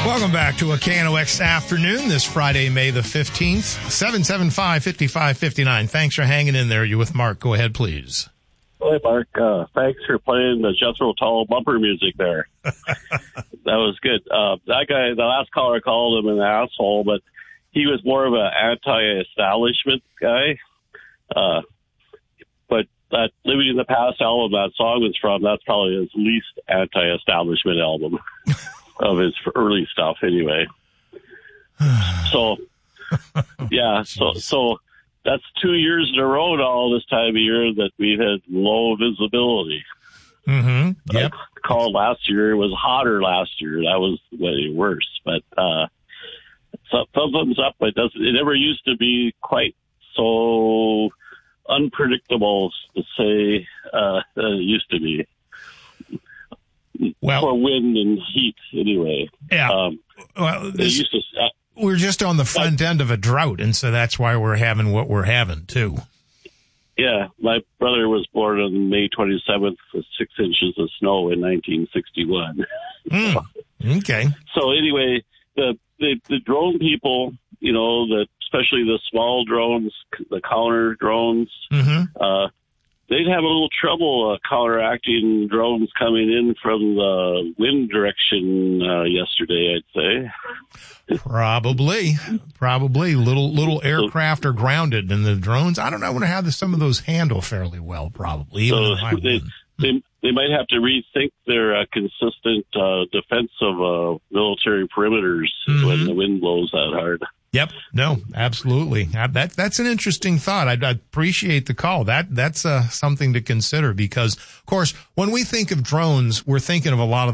Welcome back to a KNOX afternoon this Friday, May the 15th, 775-5559. Thanks for hanging in there. You with Mark. Go ahead, please. Hey, Mark. Thanks for playing the Jethro Tull bumper music there. That was good. That guy, the last caller, called him an asshole, but he was more of an anti-establishment guy. But that Living in the Past album that song was from, that's probably his least anti-establishment album of his early stuff anyway. So, yeah, so that's 2 years in a row now this time of year that we've had low visibility. Mm-hmm. Yep. Called last year, it was hotter last year. That was way worse. But thumbs up. It never used to be quite so unpredictable to say as it used to be. Well, for wind and heat, anyway. Yeah. We're just on the front end of a drought, and so that's why we're having what we're having, too. Yeah. My brother was born on May 27th with 6 inches of snow in 1961. Okay. So anyway, the drone people, you know, especially the small drones, the counter drones, they'd have a little trouble counteracting drones coming in from the wind direction yesterday, I'd say. Probably little aircraft are grounded, and the drones, I don't know, I wonder how some of those handle fairly well, probably. So they might have to rethink their consistent defense of military perimeters when the wind blows that hard. Yep. No, absolutely. That's an interesting thought. I appreciate the call. That's something to consider because, of course, when we think of drones, we're thinking of a lot of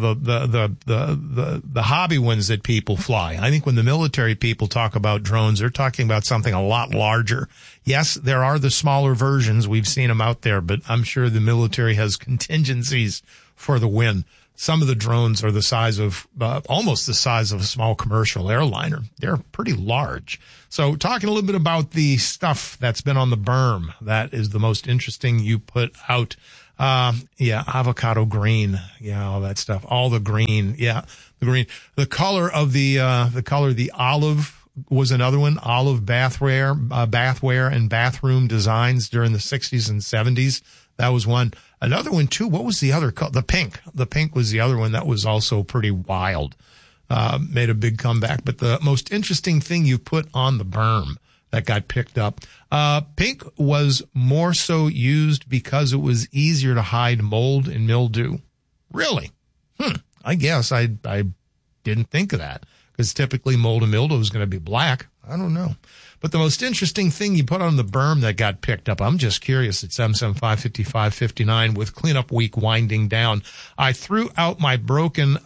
the hobby ones that people fly. I think when the military people talk about drones, they're talking about something a lot larger. Yes, there are the smaller versions. We've seen them out there, but I'm sure the military has contingencies for the win. Some of the drones are the size of, almost the size of a small commercial airliner. They're pretty large. So talking a little bit about the stuff that's been on the berm, that is the most interesting you put out. Avocado green. Yeah, all that stuff. All the green. Yeah, the green. The color of the olive was another one. Olive bathware and bathroom designs during the 60s and 70s. That was one. Another one, too. What was the other color? The pink. The pink was the other one that was also pretty wild. Made a big comeback. But the most interesting thing you put on the berm that got picked up, pink was more so used because it was easier to hide mold and mildew. Really? I guess I didn't think of that because typically mold and mildew is going to be black. I don't know. But the most interesting thing you put on the berm that got picked up, I'm just curious, at 775-5559 with cleanup week winding down. I threw out my broken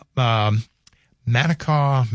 Mackinac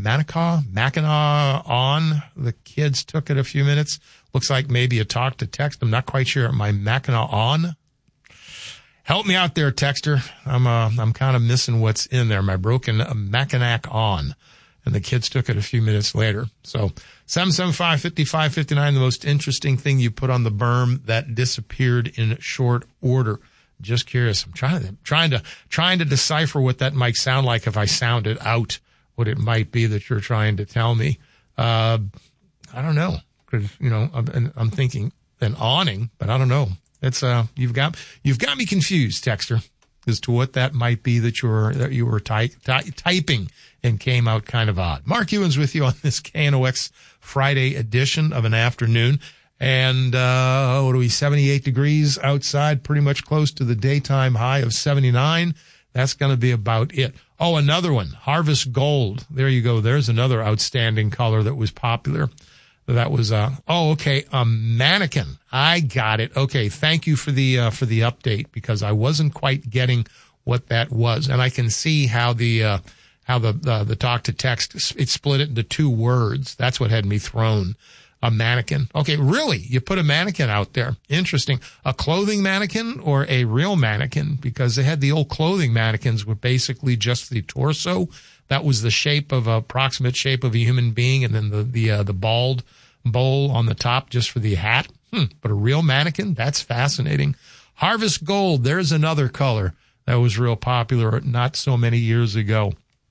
on. The kids took it a few minutes. Looks like maybe a talk to text. I'm not quite sure. My Mackinac on. Help me out there, texter. I'm kind of missing what's in there. My broken Mackinac on. And the kids took it a few minutes later. So 775-5559, the most interesting thing you put on the berm that disappeared in short order. Just curious. I'm trying to decipher what that might sound like if I sound it out, what it might be that you're trying to tell me. I don't know. I'm thinking an awning, but I don't know. It's you've got me confused, texter, as to what that might be that you were typing and came out kind of odd. Mark Ewens with you on this KNOX Friday edition of an afternoon. And, 78 degrees outside, pretty much close to the daytime high of 79. That's going to be about it. Oh, another one, Harvest Gold. There you go. There's another outstanding color that was popular. That was, a mannequin. I got it. Okay. Thank you for the update because I wasn't quite getting what that was. And I can see how the talk to text, it split it into two words. That's what had me thrown. A mannequin. Okay. Really? You put a mannequin out there. Interesting. A clothing mannequin or a real mannequin? Because they had the old clothing mannequins with basically just the torso. That was the approximate shape of a human being. And then the bald bowl on the top just for the hat. But a real mannequin? That's fascinating. Harvest Gold. There's another color that was real popular not so many years ago.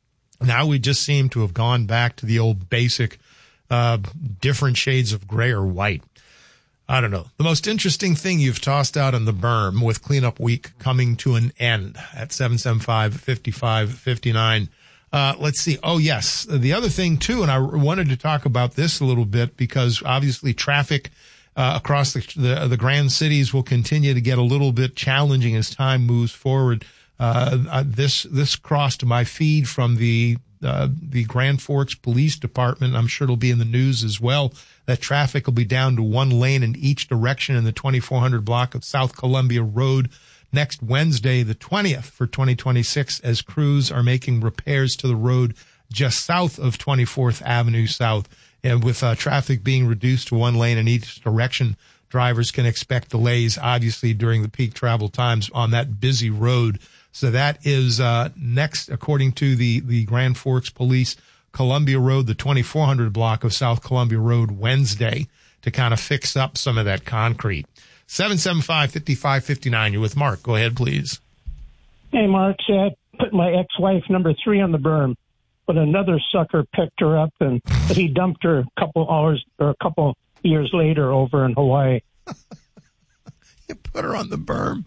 Now we just seem to have gone back to the old basic, different shades of gray or white. I don't know. The most interesting thing you've tossed out on the berm with cleanup week coming to an end at 775-5559. Let's see. Oh, yes. The other thing, too, and I wanted to talk about this a little bit because obviously traffic across the grand cities will continue to get a little bit challenging as time moves forward. This crossed my feed from the Grand Forks Police Department. I'm sure it'll be in the news as well. That traffic will be down to one lane in each direction in the 2400 block of South Columbia Road next Wednesday, the 20th for 2026, as crews are making repairs to the road just south of 24th Avenue South. And with traffic being reduced to one lane in each direction, drivers can expect delays, obviously, during the peak travel times on that busy road. So that is next, according to the Grand Forks Police, Columbia Road, the 2400 block of South Columbia Road, Wednesday, to kind of fix up some of that concrete. 775-5559. You're with Mark. Go ahead, please. Hey, Mark. Put my ex-wife number 3 on the berm, but another sucker picked her up, and he dumped her a couple years later over in Hawaii. You put her on the berm.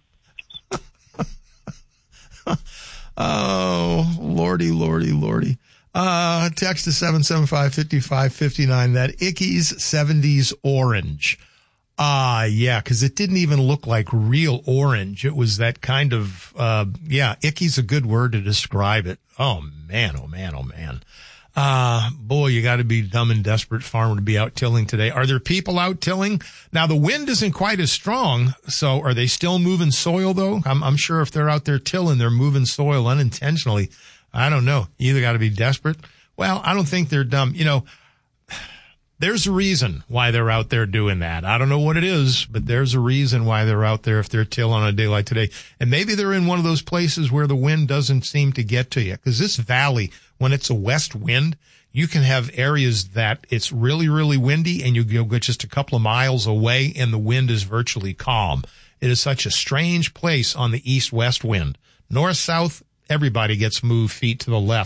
Oh, lordy, lordy, lordy. Text to 775-5559, that Ickey's 70s orange. Yeah, because it didn't even look like real orange. It was that kind of, Ickey's a good word to describe it. Oh, man, oh, man, oh, man. Boy, you got to be dumb and desperate farmer to be out tilling today. Are there people out tilling? Now, the wind isn't quite as strong, so are they still moving soil, though? I'm sure if they're out there tilling, they're moving soil unintentionally. I don't know. You either got to be desperate. Well, I don't think they're dumb. You know, there's a reason why they're out there doing that. I don't know what it is, but there's a reason why they're out there if they're tilling on a day like today. And maybe they're in one of those places where the wind doesn't seem to get to you. Because this valley, when it's a west wind, you can have areas that it's really, really windy and you go just a couple of miles away and the wind is virtually calm. It is such a strange place on the east-west wind. North-south, everybody gets moved feet to the left.